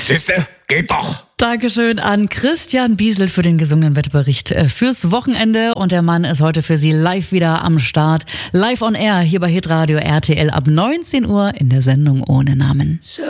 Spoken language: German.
Siehste, geht doch. Dankeschön an Christian Biesel für den gesungenen Wetterbericht fürs Wochenende. Und der Mann ist heute für Sie live wieder am Start. Live on Air hier bei Hitradio RTL ab 19 Uhr in der Sendung ohne Namen.